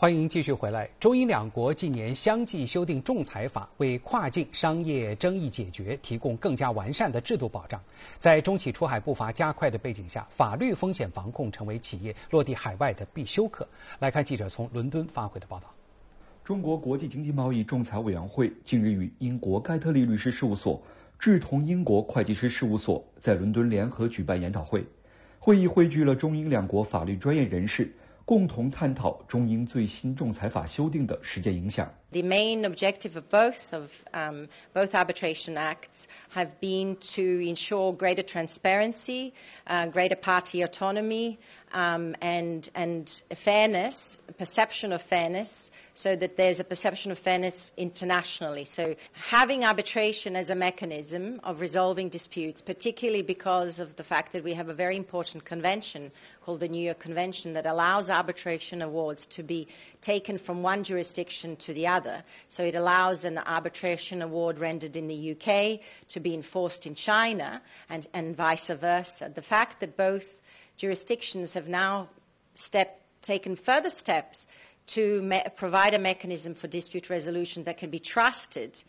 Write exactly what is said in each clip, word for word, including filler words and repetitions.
欢迎继续回来。中英两国近年相继修订仲裁法，为跨境商业争议解决提供更加完善的制度保障。在中企出海步伐加快的背景下，法律风险防控成为企业落地海外的必修课。来看记者从伦敦发回的报道。 中国国际经济贸易仲裁委员会近日与英国盖特利律师事务所、志同英国会计师事务所在伦敦联合举办研讨会，会议汇聚了中英两国法律专业人士，共同探讨中英最新仲裁法修订的实践影响。 The main objective of both of um, both arbitration acts have been to ensure greater transparency, uh, greater party autonomy, um, and and fairness, a perception of fairness, so that there's a perception of fairness internationally. So having arbitration as a mechanism of resolving disputes, particularly because of the fact that we have a very important convention called the New York Convention that allows arbitration awards to be taken from one jurisdiction to the other. So it allows an arbitration award rendered in the U K to be enforced in China and, and vice versa. The fact that both jurisdictions have now step, taken further steps to me- provide a mechanism for dispute resolution that can be trusted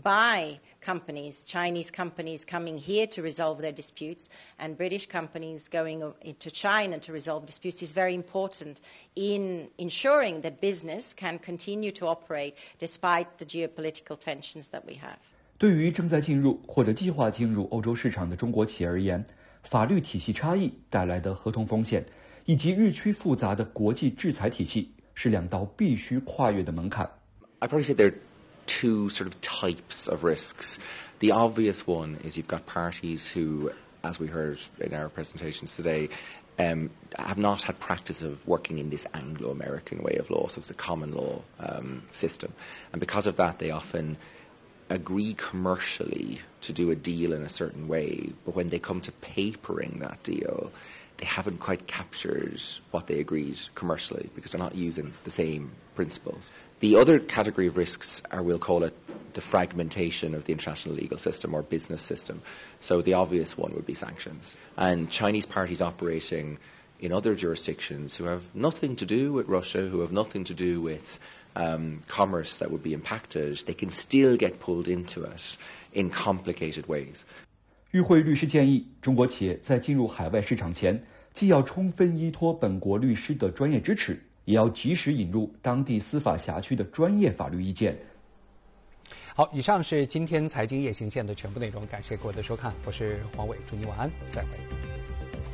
by companies, Chinese companies coming here to resolve their disputes and British companies going into China to resolve disputes is very important in ensuring that business can continue to operate despite the geopolitical tensions that we have. 对于正在进入或者计划进入欧洲市场的中国企业而言，法律体系差异带来的合同风险，以及日趋复杂的国际制裁体系，是两道必须跨越的门槛。 I'd probably say there are two sort of types of risks. The obvious one is you've got parties who, as we heard in our presentations today, um, have not had practice of working in this Anglo-American way of law, so it's a common law um, system. And because of that, they often agree commercially to do a deal in a certain way, but when they come to papering that deal, they haven't quite captured what they agreed commercially because they're not using the same principles. The other category of risks are, we'll call it, the fragmentation of the international legal system or business system. So the obvious one would be sanctions. And Chinese parties operating in other jurisdictions who have nothing to do with Russia, who have nothing to do with um, commerce that would be impacted, they can still get pulled into it in complicated ways. 与会律师建议，中国企业在进入海外市场前，既要充分依托本国律师的专业支持，也要及时引入当地司法辖区的专业法律意见。 好，以上是今天财经夜行线的全部内容，感谢各位的收看，我是黄伟，祝您晚安，再会。